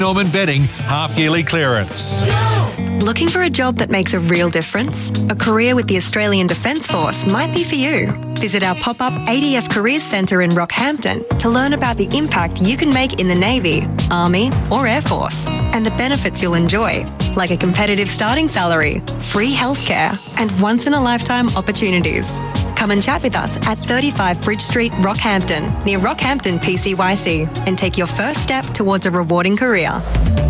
Norman Bedding half-yearly clearance. Looking for a job that makes a real difference? A career with the Australian Defence Force might be for you. Visit our pop-up ADF Careers Centre in Rockhampton to learn about the impact you can make in the Navy, Army or Air Force and the benefits you'll enjoy, like a competitive starting salary, free healthcare and once-in-a-lifetime opportunities. Come and chat with us at 35 Bridge Street, Rockhampton, near Rockhampton PCYC, and take your first step towards a rewarding career.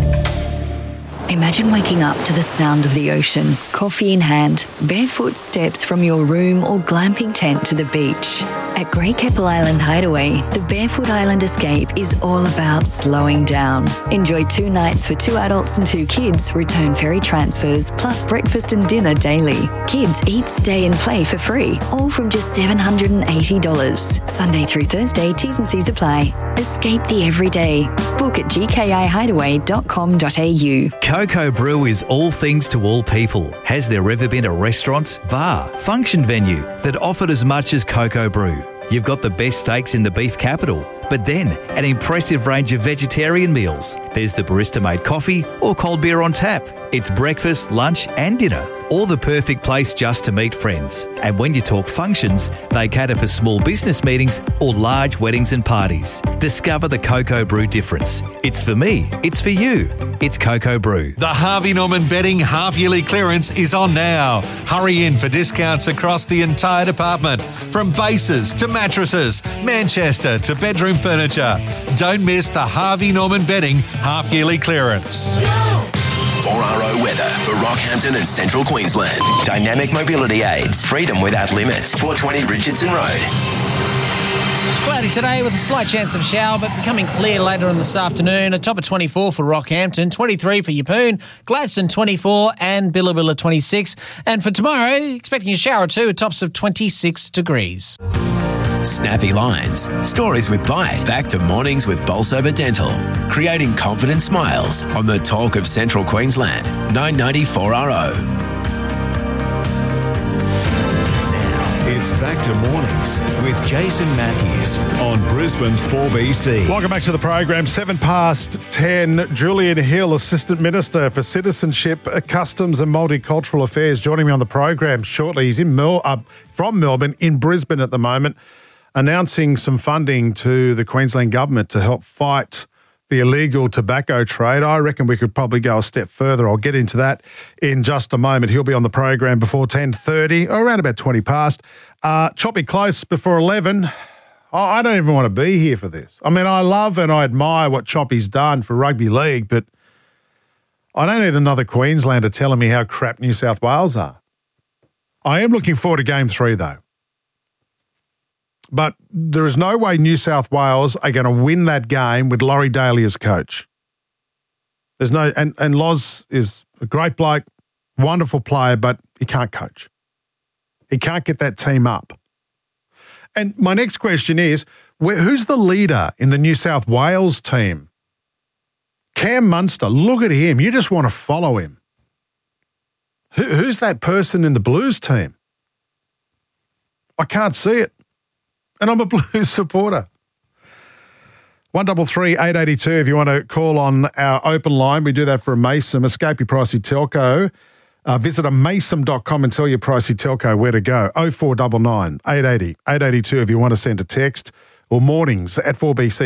Imagine waking up to the sound of the ocean, coffee in hand, barefoot steps from your room or glamping tent to the beach. At Great Keppel Island Hideaway, the Barefoot Island Escape is all about slowing down. Enjoy 2 nights for 2 adults and 2 kids, return ferry transfers, plus breakfast and dinner daily. Kids eat, stay and play for free, all from just $780. Sunday through Thursday, T's and C's apply. Escape the everyday. Book at gkihideaway.com.au. Coco Brew is all things to all people. Has there ever been a restaurant, bar, function venue that offered as much as Coco Brew? You've got the best steaks in the beef capital, but then an impressive range of vegetarian meals. There's the barista-made coffee or cold beer on tap. It's breakfast, lunch and dinner, or the perfect place just to meet friends. And when you talk functions, they cater for small business meetings or large weddings and parties. Discover the Coco Brew difference. It's for me, it's for you. It's Coco Brew. The Harvey Norman Bedding half-yearly clearance is on now. Hurry in for discounts across the entire department, from bases to mattresses, Manchester to bedroom furniture. Don't miss the Harvey Norman Bedding half-yearly clearance. 4RO weather for Rockhampton and Central Queensland. Dynamic mobility aids. Freedom without limits. 420 Richardson Road. Cloudy today with a slight chance of shower, but becoming clear later on this afternoon. A top of 24 for Rockhampton, 23 for Yeppoon, Gladstone 24 and Billabilla 26. And for tomorrow, expecting a shower or two at tops of 26 degrees. Snappy lines. Stories with bite. Back to mornings with Bolsover Dental. Creating confident smiles on the talk of Central Queensland. 994RO. It's back to mornings with Jason Matthews on Brisbane's 4BC. Welcome back to the program. 10:07. Julian Hill, Assistant Minister for Citizenship, Customs and Multicultural Affairs, joining me on the program shortly. He's from Melbourne, in Brisbane at the moment, announcing some funding to the Queensland government to help fight the illegal tobacco trade. I reckon we could probably go a step further. I'll get into that in just a moment. He'll be on the program before 10:30, or around about 20 past. Choppy close before 11. I don't even want to be here for this. I mean, I love and I admire what Choppy's done for rugby league, but I don't need another Queenslander telling me how crap New South Wales are. I am looking forward to Game 3, though. But there is no way New South Wales are going to win that game with Laurie Daly as coach. There's no, and Loz is a great bloke, wonderful player, but he can't coach. He can't get that team up. And my next question is, who's the leader in the New South Wales team? Cam Munster, look at him. You just want to follow him. Who's that person in the Blues team? I can't see it. And I'm a Blues supporter. 133 882 if you want to call on our open line. We do that for a Mason. Escape your pricey telco. Visit amason.com and tell your pricey telco where to go. 0499 880 882 if you want to send a text, or mornings at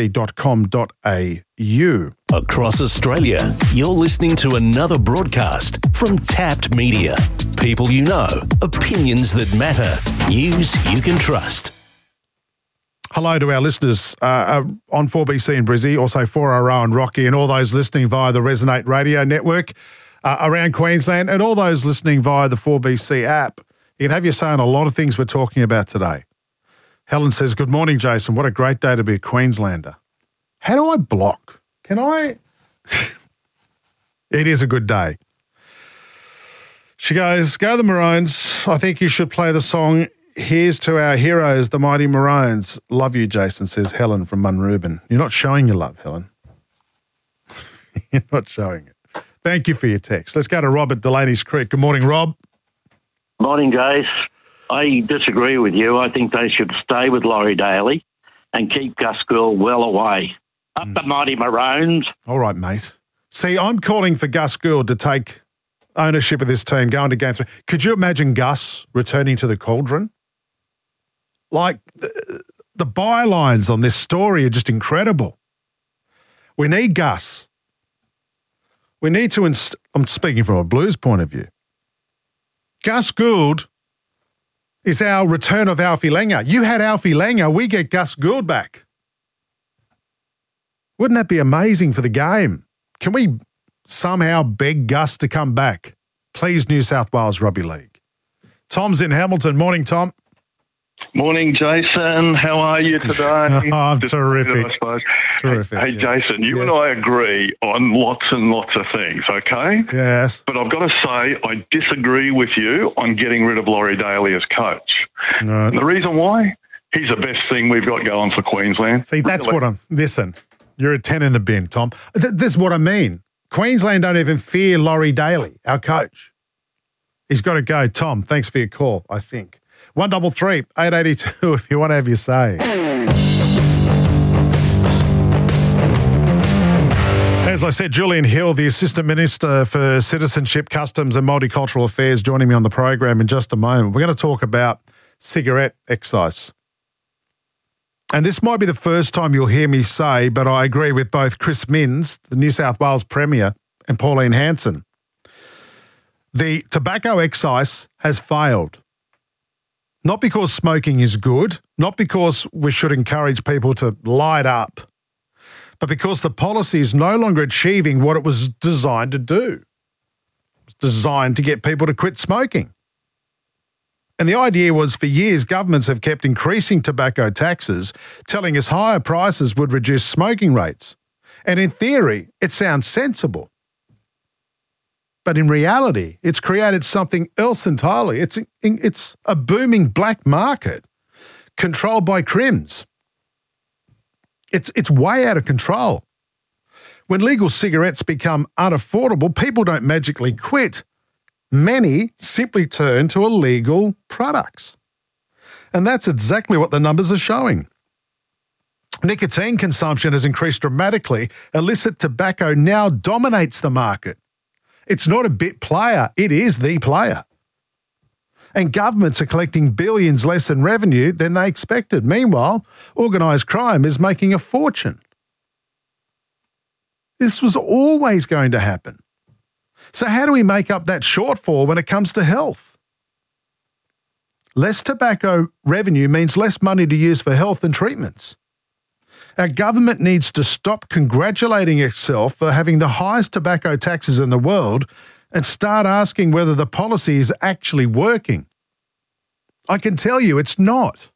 4bc.com.au. Across Australia, you're listening to another broadcast from Tapped Media. People you know, opinions that matter, news you can trust. Hello to our listeners on 4BC in Brizzy, also 4RO and Rocky, and all those listening via the Resonate Radio Network around Queensland, and all those listening via the 4BC app. You can have your say on a lot of things we're talking about today. Helen says, good morning, Jason. What a great day to be a Queenslander. How do I block? Can I? It is a good day. She goes, go the Maroons. I think you should play the song Here's to Our Heroes, the Mighty Maroons. Love you, Jason, says Helen from Munrooban. You're not showing your love, Helen. You're not showing it. Thank you for your text. Let's go to Rob at Delaney's Creek. Good morning, Rob. Morning, Jace. I disagree with you. I think they should stay with Laurie Daly and keep Gus Gould well away. Up the Mighty Maroons. All right, mate. See, I'm calling for Gus Gould to take ownership of this team, going to Game 3. Could you imagine Gus returning to the cauldron? Like, the bylines on this story are just incredible. We need Gus. We need to, I'm speaking from a Blues point of view. Gus Gould is our return of Alfie Langer. You had Alfie Langer, we get Gus Gould back. Wouldn't that be amazing for the game? Can we somehow beg Gus to come back? Please, New South Wales Rugby League. Tom's in Hamilton. Morning, Tom. Morning, Jason. How are you today? I'm terrific. I suppose. Terrific. Hey, Jason, you and I agree on lots and lots of things, okay? Yes. But I've got to say, I disagree with you on getting rid of Laurie Daly as coach. No. And the reason why? He's the best thing we've got going for Queensland. See, that's what I'm... Listen, you're a 10 in the bin, Tom. This is what I mean. Queensland don't even fear Laurie Daly, our coach. He's got to go. Tom, thanks for your call, I think. 133 882 if you want to have your say. As I said, Julian Hill, the Assistant Minister for Citizenship, Customs and Multicultural Affairs, joining me on the program in just a moment. We're going to talk about cigarette excise. And this might be the first time you'll hear me say, but I agree with both Chris Minns, the New South Wales Premier, and Pauline Hanson. The tobacco excise has failed. Not because smoking is good, not because we should encourage people to light up, but because the policy is no longer achieving what it was designed to do. It's designed to get people to quit smoking. And the idea was for years, governments have kept increasing tobacco taxes, telling us higher prices would reduce smoking rates. And in theory, it sounds sensible. But in reality, it's created something else entirely. It's a booming black market controlled by crims. It's way out of control. When legal cigarettes become unaffordable, people don't magically quit. Many simply turn to illegal products. And that's exactly what the numbers are showing. Nicotine consumption has increased dramatically. Illicit tobacco now dominates the market. It's not a bit player, it is the player. And governments are collecting billions less in revenue than they expected. Meanwhile, organised crime is making a fortune. This was always going to happen. So how do we make up that shortfall when it comes to health? Less tobacco revenue means less money to use for health and treatments. Our government needs to stop congratulating itself for having the highest tobacco taxes in the world and start asking whether the policy is actually working. I can tell you it's not.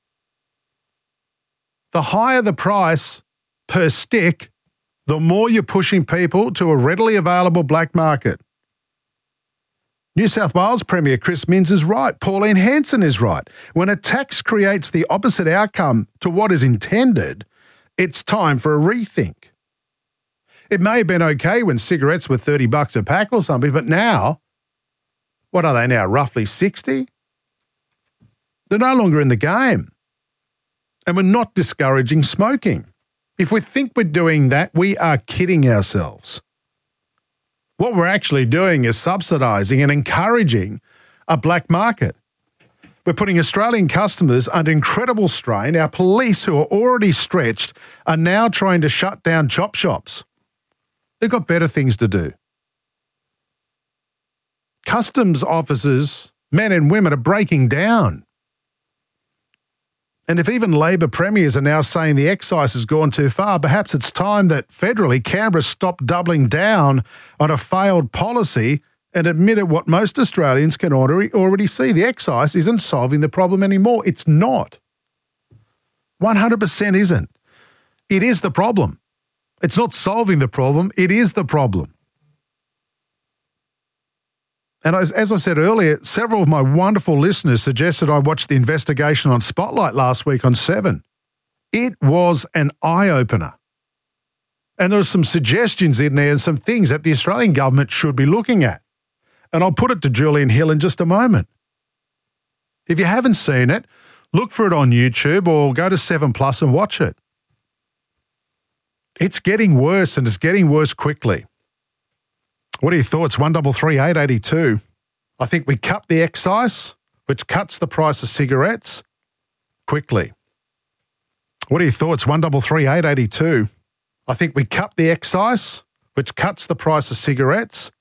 The higher the price per stick, the more you're pushing people to a readily available black market. New South Wales Premier Chris Minns is right. Pauline Hanson is right. When a tax creates the opposite outcome to what is intended, it's time for a rethink. It may have been okay when cigarettes were $30 a pack or something, but now, what are they now, roughly 60? They're no longer in the game. And we're not discouraging smoking. If we think we're doing that, we are kidding ourselves. What we're actually doing is subsidising and encouraging a black market. We're putting Australian customers under incredible strain. Our police, who are already stretched, are now trying to shut down chop shops. They've got better things to do. Customs officers, men and women, are breaking down. And if even Labor premiers are now saying the excise has gone too far, perhaps it's time that federally Canberra stop doubling down on a failed policy and admitted what most Australians can already see. The excise isn't solving the problem anymore. It's not. 100% isn't. It is the problem. It's not solving the problem. It is the problem. And as I said earlier, several of my wonderful listeners suggested I watch the investigation on Spotlight last week on 7. It was an eye-opener. And there are some suggestions in there and some things that the Australian government should be looking at. And I'll put it to Julian Hill in just a moment. If you haven't seen it, look for it on YouTube or go to 7 Plus and watch it. It's getting worse, and it's getting worse quickly. What are your thoughts? 133882. I think we cut the excise, which cuts the price of cigarettes quickly. What are your thoughts? 133882. I think we cut the excise, which cuts the price of cigarettes